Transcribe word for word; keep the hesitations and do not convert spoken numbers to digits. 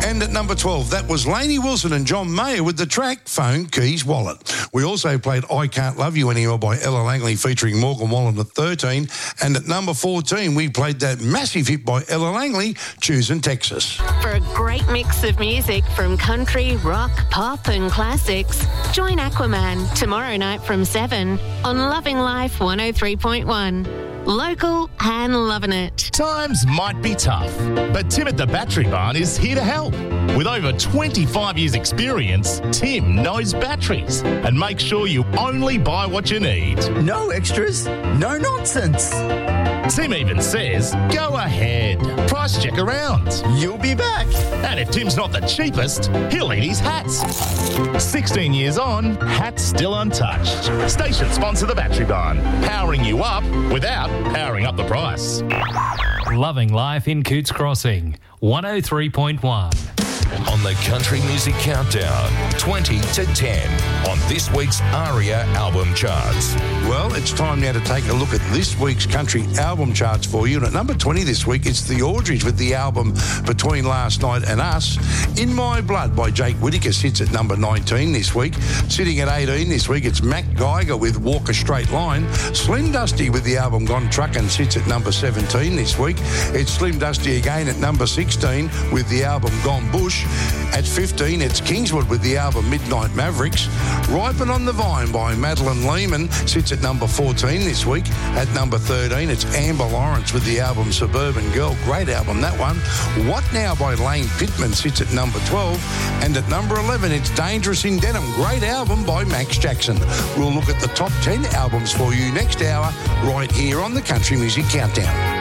And at number twelve, that was Lainey Wilson and John Mayer with the track Phone, Keys, Wallet. We also played I Can't Love You Anymore by Ella Langley featuring Morgan Wallen at thirteen. And at number fourteen, we played that massive hit by Ella Langley, Choosing Texas. For a great mix of music from country, rock, pop and classics, join Aquaman tomorrow night from seven on Loving Life one oh three point one. Local and loving it. Times might be tough, but Tim at the Battery Barn is here to help. With over twenty-five years experience, Tim knows batteries and makes sure you only buy what you need. No extras, no nonsense. Tim even says, go ahead, price check around. You'll be back. And if Tim's not the cheapest, he'll eat his hats. sixteen years on, hats still untouched. Station sponsor the Battery Barn, powering you up without powering up the price. Loving Life in Cootes Crossing, one oh three point one. On the Country Music Countdown, twenty to ten on this week's ARIA album charts. Well, it's time now to take a look at this week's country album charts for you. And at number twenty this week, it's the Audreys with the album Between Last Night and Us. In My Blood by Jake Whittaker sits at number nineteen this week. Sitting at eighteen this week, it's Mac Geiger with Walk a Straight Line. Slim Dusty with the album Gone Truckin' sits at number seventeen this week. It's Slim Dusty again at number sixteen with the album Gone Bush. At fifteen, it's Kingswood with the album Midnight Mavericks. Ripen on the Vine by Madeline Lehman sits at number fourteen this week. At number thirteen, it's Amber Lawrence with the album Suburban Girl. Great album, that one. What Now by Lane Pittman sits at number twelve. And at number eleven, it's Dangerous in Denim. Great album by Max Jackson. We'll look at the top ten albums for you next hour right here on the Country Music Countdown.